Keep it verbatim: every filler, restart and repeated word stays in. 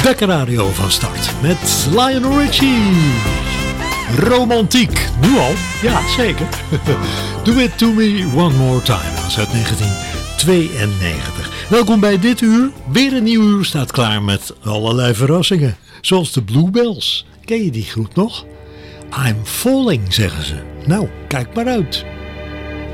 Lekker radio van start met Lionel Richie. Romantiek, nu al? Ja, zeker. Do It To Me One More Time, dat is uit negentien tweeënnegentig. Welkom bij dit uur. Weer een nieuw uur staat klaar met allerlei verrassingen. Zoals de Bluebells. Ken je die groep nog? I'm falling, zeggen ze. Nou, kijk maar uit.